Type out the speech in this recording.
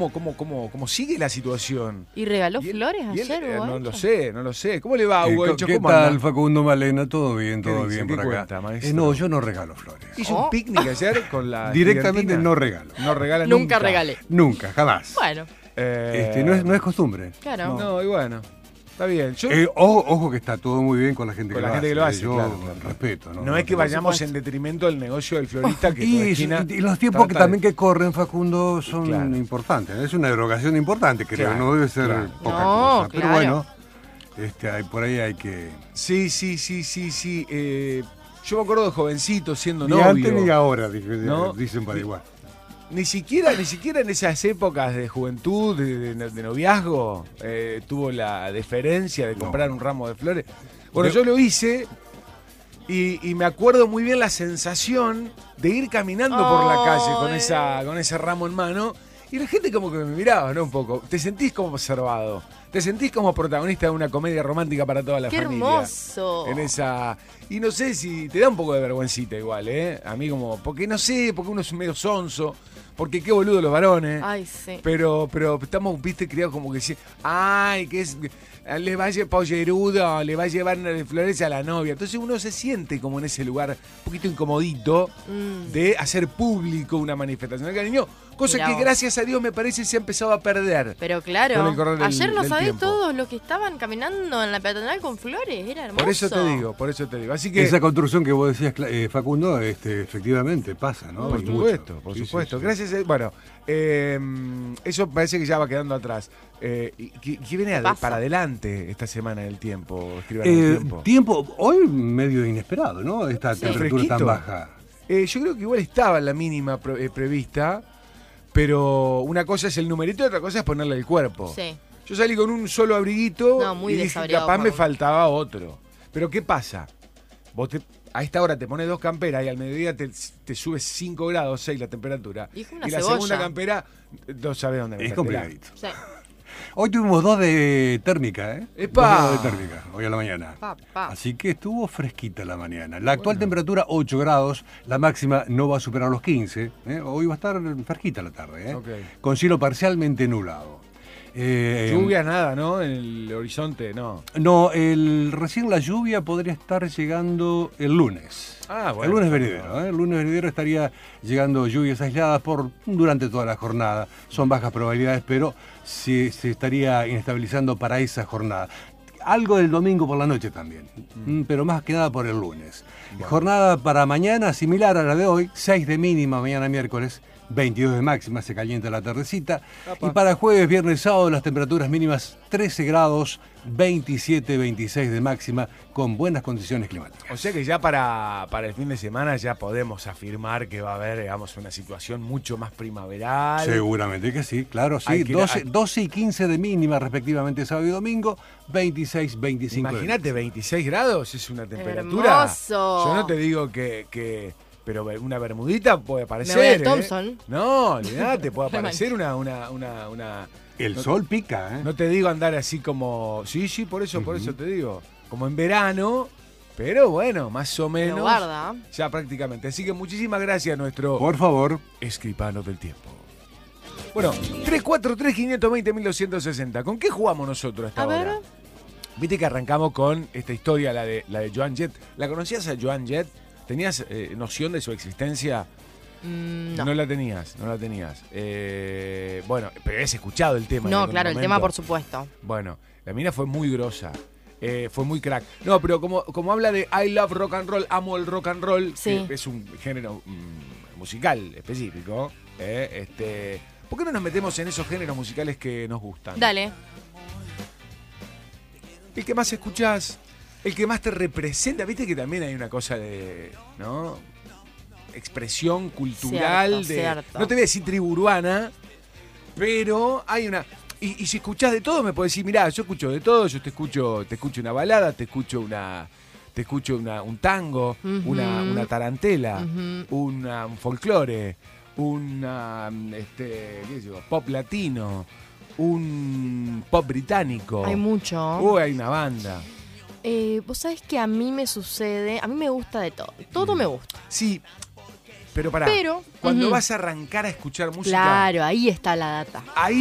¿Cómo sigue la situación? ¿Y regaló Y él- flores y él, ayer, Hugo no Encho? lo sé. ¿Cómo le va, Hugo Encho? ¿Qué ¿Cómo tal, anda? Facundo Malena? Todo bien ¿Qué por dice? ¿Qué acá. cuenta, maestro? No, yo no regalo flores. ¿Hizo un picnic ayer con la Directamente estudiantina? no regalo. No regala Nunca regalé. Nunca, jamás. Bueno, No es costumbre. claro. No, y bueno, está bien. Yo, Ojo que está todo muy bien con la gente Con que la lo gente hace. que lo hace, Yo claro. respeto. no es que vayamos en detrimento del negocio del florista que toda Y esquina los tiempos que trata de- también que corren, Facundo, son Claro. importantes. Es una erogación importante, creo. Claro, No debe ser claro. poca No, cosa. Pero claro. bueno, por ahí hay que... Sí. Yo me acuerdo de jovencito siendo Ni novio. antes ni ahora, ¿No? dicen para igual. Ni siquiera en esas épocas de juventud, de noviazgo, tuvo la deferencia de comprar un ramo de flores. Bueno, yo lo hice y me acuerdo muy bien la sensación de ir caminando por la calle con ese ramo en mano y la gente como que me miraba, ¿no? Un poco. Te sentís como observado, te sentís como protagonista de una comedia romántica para toda la ¡Qué familia. hermoso! Y no sé si te da un poco de vergüencita igual, ¿eh? A mí como, porque no sé, porque uno es medio sonso, porque qué boludo los varones. Ay, sí. Pero estamos, viste, criados como que sí. Ay, que es. Le va a llevar pollerudo, le va a llevar flores a la novia. Entonces uno se siente como en ese lugar un poquito incomodito de hacer público una manifestación de cariño. Cosa Mirá que vos. gracias a Dios me parece se ha empezado a perder. Pero Con claro, el correr ayer no del sabés tiempo. todos los que estaban caminando en la peatonal con flores, era hermoso. Por eso te digo. Así que. Esa construcción que vos decías, Facundo, efectivamente pasa, ¿no? Por Y supuesto, mucho. por Sí, supuesto. sí, sí. Gracias a, bueno, eso parece que ya va quedando atrás. ¿Qué viene pasa? para adelante esta semana en el tiempo? Escriban el tiempo. Hoy medio inesperado, ¿no? Esta Sí. temperatura Fresquito. tan baja. Yo creo que igual estaba en la mínima prevista, pero una cosa es el numerito y otra cosa es ponerle el cuerpo. Sí. Yo salí con un solo abriguito No, muy y dije, desabrigado, capaz me Facu. faltaba otro. Pero ¿qué pasa? A esta hora te pones 2 camperas y al mediodía te subes 5 grados, 6 la temperatura. Y es una la cebolla. segunda campera no sabes dónde Es metértela. complicadito. Sí. Hoy tuvimos 2 de térmica, ¿eh? ¡Epa! 2 grados de térmica, hoy a la mañana. Pa. Así que estuvo fresquita la mañana. La actual temperatura 8 grados, la máxima no va a superar los 15. Hoy va a estar fresquita la tarde, Ok. con cielo parcialmente nublado. Lluvia nada, ¿no? En el horizonte, no. No, recién la lluvia podría estar llegando el lunes. Ah, bueno. El lunes venidero, ¿eh? El lunes venidero estaría llegando lluvias aisladas durante toda la jornada. Son bajas probabilidades, pero se estaría inestabilizando para esa jornada. Algo del domingo por la noche también, pero más que nada por el lunes. Bueno. Jornada para mañana similar a la de hoy, 6 de mínima mañana miércoles, 22 de máxima, se calienta la tardecita. Apa. Y para jueves, viernes, sábado, las temperaturas mínimas 13 grados, 27, 26 de máxima, con buenas condiciones climáticas. O sea que ya para el fin de semana ya podemos afirmar que va a haber, digamos, una situación mucho más primaveral. Seguramente que sí, claro, Hay sí. que- 12 y 15 de mínima respectivamente sábado y domingo, 26, 25 de Imagínate, 26 grados es una temperatura. Hermoso. Yo no te digo que pero una bermudita puede aparecer. Me voy al ¿eh? Thompson. No, olvidate, puede aparecer una. El sol pica, ¿eh? No te digo andar así como. Sí, por eso te digo. Como en verano, pero bueno, más o menos. Pero guarda. Ya prácticamente. Así que muchísimas gracias a nuestro Por favor. escribano del tiempo. Bueno, 343-520-1260. ¿Con qué jugamos nosotros hasta A ahora? ver. Viste que arrancamos con esta historia, la de Joan Jett. ¿La conocías a Joan Jett? ¿Tenías noción de su existencia? No. No la tenías. Bueno, pero habías escuchado el tema. en No, algún claro, el momento. tema por supuesto. Bueno, la mina fue muy grosa. Fue muy crack. No, pero como habla de I love rock and roll, amo el rock and roll, Sí. que es un género musical específico. ¿Por qué no nos metemos en esos géneros musicales que nos gustan? Dale. El que más escuchás, el que más te representa. Viste que también hay una cosa de, ¿no? Expresión cultural. Cierto. No te voy a decir tribu urbana, pero hay una. Y si escuchás de todo, me podés decir, mirá, yo escucho de todo, yo te escucho una balada, te escucho un tango, Ujú. una tarantela, Ujú. un folclore, qué sé yo, pop latino, un pop británico. Hay mucho. Hay una banda. Vos sabés que a mí me sucede, a mí me gusta de todo. Todo me gusta. Sí, Pero pará, Pero, cuando ujú. vas a arrancar a escuchar música, Claro, ahí está la data. ahí